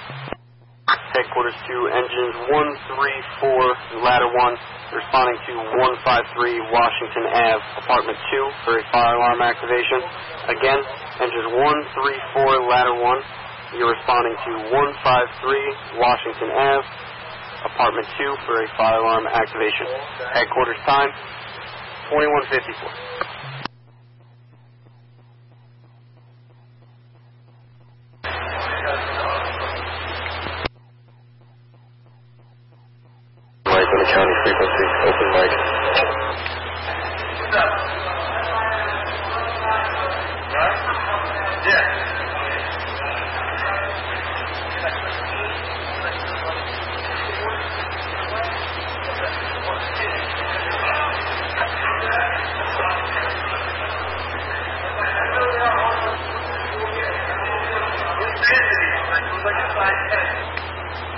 Headquarters to engines 134, ladder 1, responding to 153 Washington Ave, apartment 2 for a fire alarm activation. Again, engines 134, ladder 1, you're responding to 153 Washington Ave, apartment 2 for a fire alarm activation. Headquarters time, 2154. County frequency, open mic. Yeah.